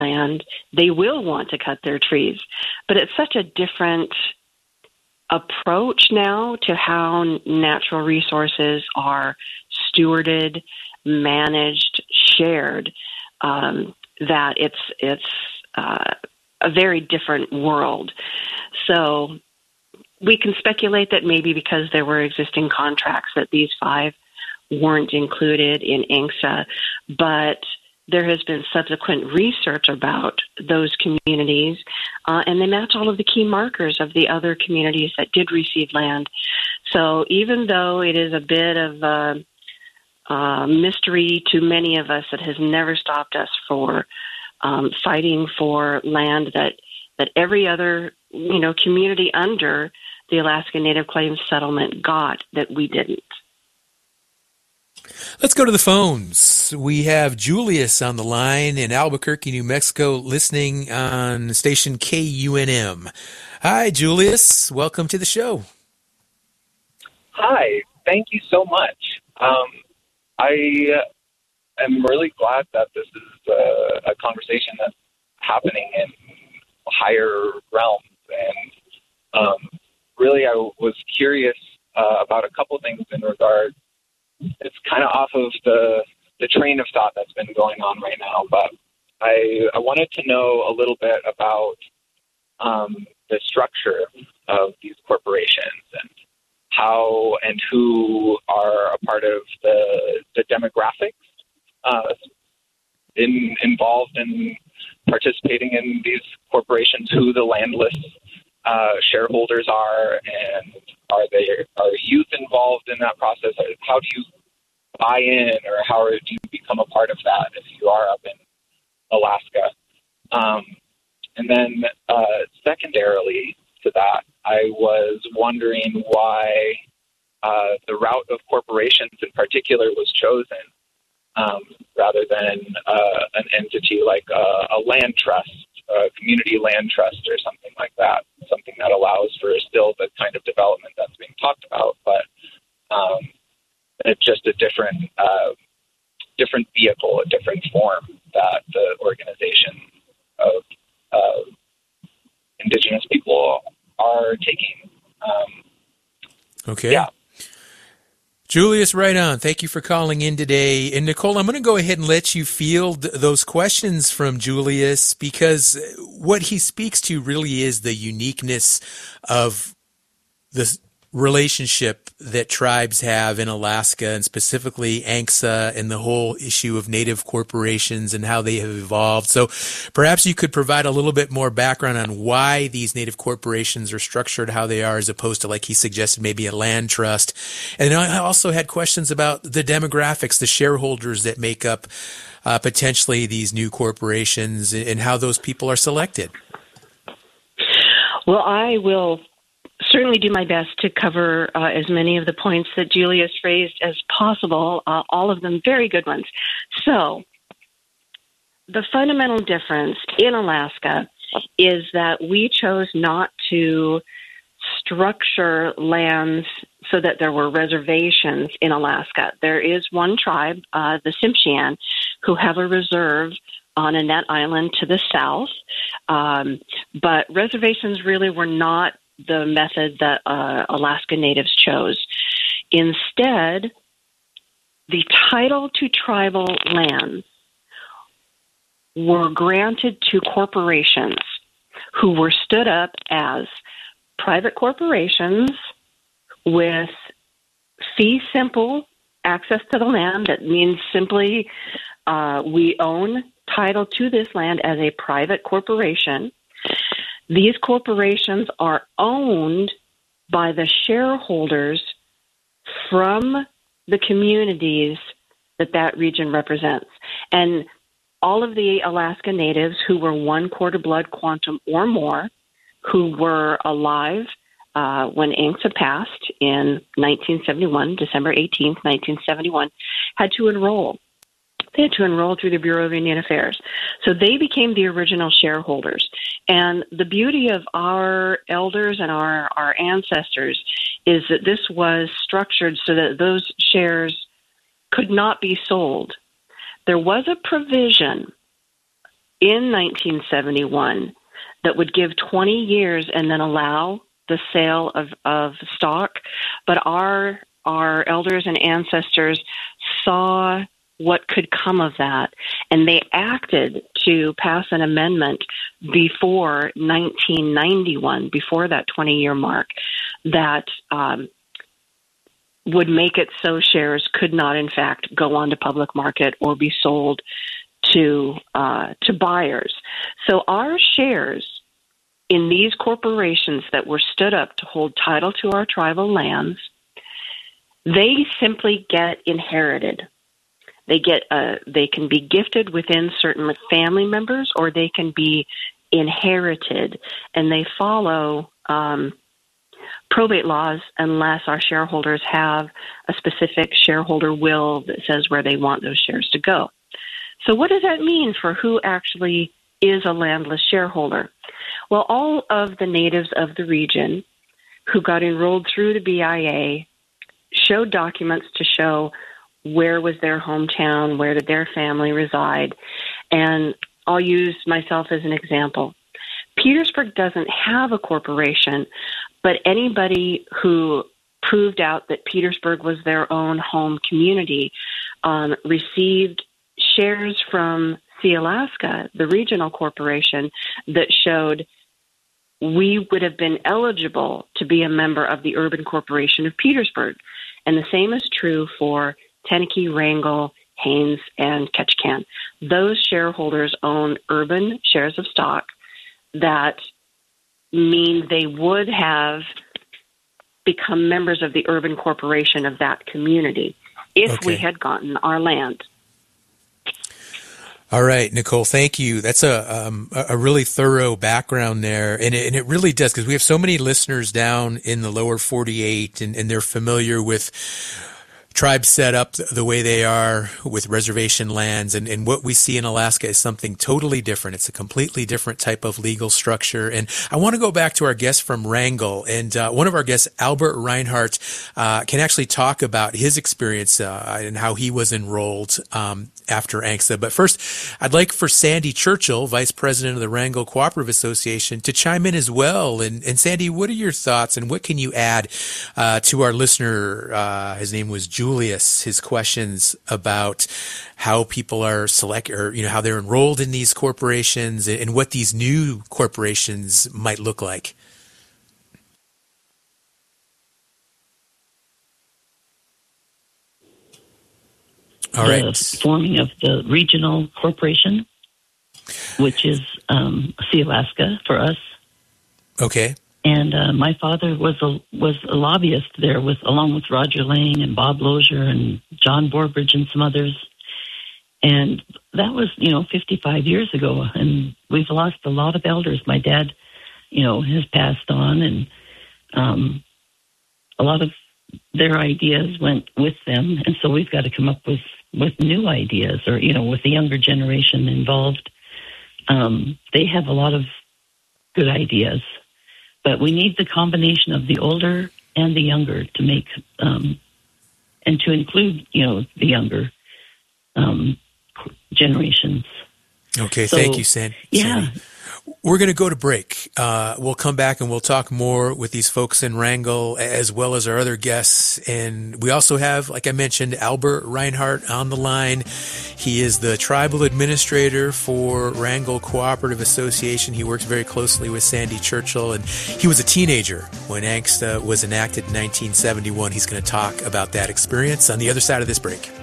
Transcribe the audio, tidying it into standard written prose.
land, they will want to cut their trees. But it's such a different approach now to how natural resources are stewarded, managed, shared, that it's a very different world. So we can speculate that maybe because there were existing contracts that these 5 weren't included in INCSA, but there has been subsequent research about those communities, and they match all of the key markers of the other communities that did receive land. So even though it is a bit of a mystery to many of us, it has never stopped us for fighting for land that every other community under the Alaska Native Claims Settlement got that we didn't. Let's go to the phones. We have Julius on the line in Albuquerque, New Mexico, listening on station KUNM. Hi, Julius. Welcome to the show. Hi. Thank you so much. I am really glad that this is a conversation that's happening in higher realms. And really, I was curious about a couple things in regard. It's kind of off of the train of thought that's been going on right now, but I wanted to know a little bit about the structure of these corporations and how and who are a part of the demographics involved in participating in these corporations, who the landless shareholders are, and are youth involved in that process? How do you buy in, or how do you become a part of that if you are up in Alaska? And then secondarily to that, I was wondering why the route of corporations in particular was chosen rather than an entity like a land trust, a community land trust or something like that, something that allows for still the kind of development that's being talked about, but it's just a different vehicle, a different form that the organization of Indigenous people are taking. Okay. Yeah. Julius, right on. Thank you for calling in today. And Nicole, I'm going to go ahead and let you field those questions from Julius, because what he speaks to really is the uniqueness of the relationship that tribes have in Alaska, and specifically ANCSA and the whole issue of native corporations and how they have evolved. So perhaps you could provide a little bit more background on why these native corporations are structured how they are, as opposed to, like he suggested, maybe a land trust. And I also had questions about the demographics, the shareholders that make up potentially these new corporations, and how those people are selected. Well, I will certainly do my best to cover as many of the points that Julius raised as possible, all of them very good ones. So the fundamental difference in Alaska is that we chose not to structure lands so that there were reservations in Alaska. There is one tribe, the Tsimshian, who have a reserve on Annette Island to the south, but reservations really were not the method that Alaska Natives chose. Instead, the title to tribal lands were granted to corporations who were stood up as private corporations with fee simple access to the land. That means simply we own title to this land as a private corporation. These corporations are owned by the shareholders from the communities that region represents. And all of the Alaska Natives who were 1/4 blood quantum or more, who were alive when INCSA passed in 1971, December 18th, 1971, had to enroll. They had to enroll through the Bureau of Indian Affairs. So they became the original shareholders. And the beauty of our elders and our ancestors is that this was structured so that those shares could not be sold. There was a provision in 1971 that would give 20 years and then allow the sale of stock. But our elders and ancestors saw what could come of that, and they acted to pass an amendment before 1991, before that 20-year mark, that would make it so shares could not, in fact, go on to public market or be sold to buyers. So our shares in these corporations that were stood up to hold title to our tribal lands, they simply get inherited. They can be gifted within certain family members, or they can be inherited, and they follow probate laws unless our shareholders have a specific shareholder will that says where they want those shares to go. So what does that mean for who actually is a landless shareholder? Well, all of the natives of the region who got enrolled through the BIA showed documents to show where was their hometown, where did their family reside. And I'll use myself as an example. Petersburg doesn't have a corporation, but anybody who proved out that Petersburg was their own home community received shares from Sealaska, the regional corporation, that showed we would have been eligible to be a member of the Urban Corporation of Petersburg. And the same is true for Teneke, Wrangell, Haines, and Ketchikan. Those shareholders own urban shares of stock that mean they would have become members of the Urban Corporation of that community if we had gotten our land. All right, Nicole, thank you. That's a really thorough background there. And it really does, because we have so many listeners down in the lower 48 and they're familiar with tribes set up the way they are with reservation lands. And what we see in Alaska is something totally different. It's a completely different type of legal structure. And I want to go back to our guest from Wrangell. And one of our guests, Albert Reinhardt, can actually talk about his experience and how he was enrolled after ANCSA. But first, I'd like for Sandy Churchill, Vice President of the Wrangell Cooperative Association, to chime in as well. And Sandy, what are your thoughts and what can you add to our listener? His name was Julius, his questions about how people are how they're enrolled in these corporations and what these new corporations might look like. All right. The forming of the regional corporation, which is Sealaska for us. Okay. And my father was a lobbyist there, along with Roger Lang and Bob Lozier and John Borbridge and some others. And that was, 55 years ago. And we've lost a lot of elders. My dad, has passed on, and a lot of their ideas went with them. And so we've got to come up with new ideas, or, with the younger generation involved. They have a lot of good ideas. But we need the combination of the older and the younger to make, and to include, the younger generations. Okay, thank you, Sandy. Yeah. We're going to go to break. We'll come back and we'll talk more with these folks in Wrangell as well as our other guests. And we also have, like I mentioned, Albert Reinhardt on the line. He is the tribal administrator for Wrangell Cooperative Association. He works very closely with Sandy Churchill, and he was a teenager when ANCSA was enacted in 1971. He's going to talk about that experience on the other side of this break.